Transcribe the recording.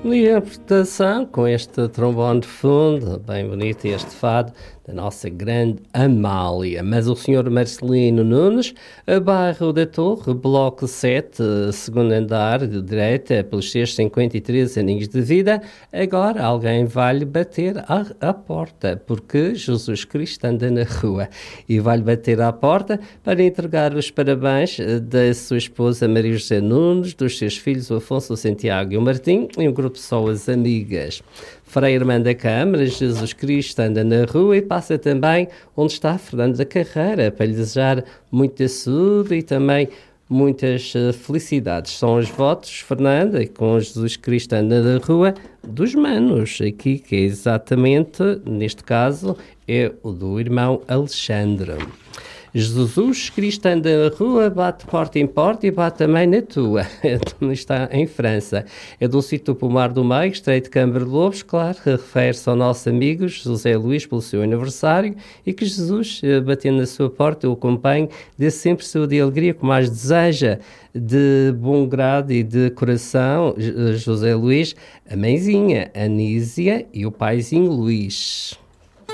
Libertação com este trombone de fundo, bem bonito este fado da nossa grande Amália. Mas o senhor Marcelino Nunes, bairro da Torre, bloco 7, segundo andar, de direita, pelos seus 53 aninhos de vida, agora alguém vai-lhe bater à porta, porque Jesus Cristo anda na rua e vai-lhe bater à porta para entregar os parabéns da sua esposa Maria José Nunes, dos seus filhos o Afonso, o Santiago e o Martim, e um grupo de pessoas amigas. Frei Irmã da Câmara, Jesus Cristo anda na rua, e passa também onde está Fernando da Carreira, para lhe desejar muita saúde e também muitas felicidades. São os votos, Fernanda, e com Jesus Cristo anda na rua, dos manos, aqui, que é exatamente, neste caso, é o do irmão Alexandre. Jesus Cristo anda na rua, bate porta em porta e bate também na tua. Está em França. É do sítio do Pomar do Meio, Estreito de Câmara de Lobos, claro, refere-se ao nosso amigo José Luís pelo seu aniversário, e que Jesus, batendo na sua porta, o acompanhe, dê sempre saúde e alegria, como mais deseja, de bom grado e de coração, José Luís, a mãezinha Anísia e o paizinho Luís.